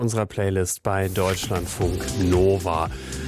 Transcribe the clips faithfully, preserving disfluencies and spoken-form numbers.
Unserer Playlist bei Deutschlandfunk Nova.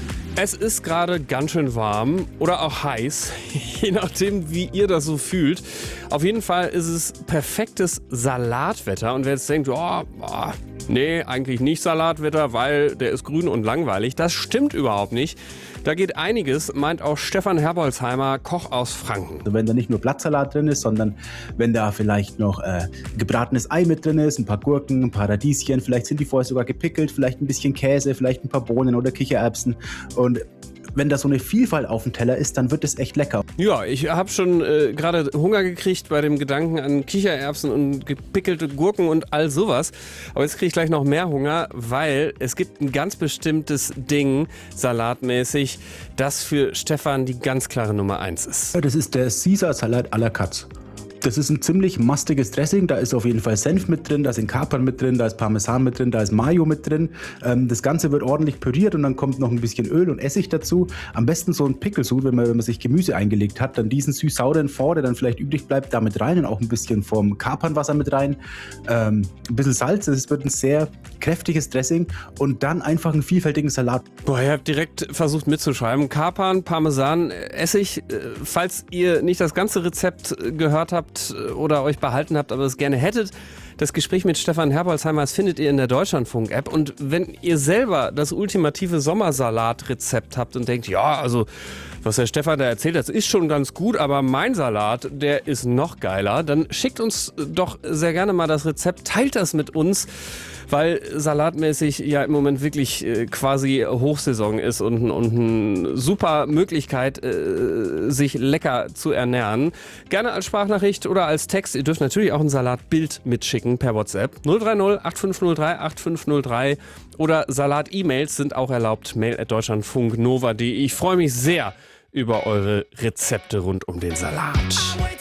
Es ist gerade ganz schön warm oder auch heiß, je nachdem, wie ihr das so fühlt. Auf jeden Fall ist es perfektes Salatwetter. Und wer jetzt denkt, oh, oh, nee, eigentlich nicht Salatwetter, weil der ist grün und langweilig, das stimmt überhaupt nicht. Da geht einiges, meint auch Stefan Herbolzheimer, Koch aus Franken. Also wenn da nicht nur Blattsalat drin ist, sondern wenn da vielleicht noch äh, gebratenes Ei mit drin ist, ein paar Gurken, ein paar Radieschen, vielleicht sind die vorher sogar gepickelt, vielleicht ein bisschen Käse, vielleicht ein paar Bohnen oder Kichererbsen. Und wenn da so eine Vielfalt auf dem Teller ist, dann wird es echt lecker. Ja, ich habe schon äh, gerade Hunger gekriegt bei dem Gedanken an Kichererbsen und gepickelte Gurken und all sowas. Aber jetzt kriege ich gleich noch mehr Hunger, weil es gibt ein ganz bestimmtes Ding, salatmäßig, das für Stefan die ganz klare Nummer eins ist. Das ist der Caesar-Salat à la Katz. Das ist ein ziemlich mastiges Dressing, da ist auf jeden Fall Senf mit drin, da sind Kapern mit drin, da ist Parmesan mit drin, da ist Mayo mit drin. Ähm, das Ganze wird ordentlich püriert und dann kommt noch ein bisschen Öl und Essig dazu. Am besten so ein Pickelsud, wenn man, wenn man sich Gemüse eingelegt hat, dann diesen süß-sauren Fond, der dann vielleicht übrig bleibt, da mit rein und auch ein bisschen vom Kapernwasser mit rein. Ähm, ein bisschen Salz, es wird ein sehr kräftiges Dressing und dann einfach einen vielfältigen Salat. Boah, ihr habt direkt versucht mitzuschreiben. Kapern, Parmesan, Essig. Äh, falls ihr nicht das ganze Rezept gehört habt, oder euch behalten habt, aber es gerne hättet. Das Gespräch mit Stefan Herbolzheimer, das findet ihr in der Deutschlandfunk-App. Und wenn ihr selber das ultimative Sommersalat-Rezept habt und denkt, ja, also was der Stefan da erzählt, das ist schon ganz gut, aber mein Salat, der ist noch geiler, dann schickt uns doch sehr gerne mal das Rezept, teilt das mit uns, weil salatmäßig ja im Moment wirklich äh, quasi Hochsaison ist und, und eine super Möglichkeit, äh, sich lecker zu ernähren. Gerne als Sprachnachricht oder als Text. Ihr dürft natürlich auch ein Salatbild mitschicken per WhatsApp. null drei null acht fünf null drei acht fünf null drei oder Salat-E-Mails sind auch erlaubt. Mail at deutschlandfunknova punkt de. Ich freue mich sehr über eure Rezepte rund um den Salat.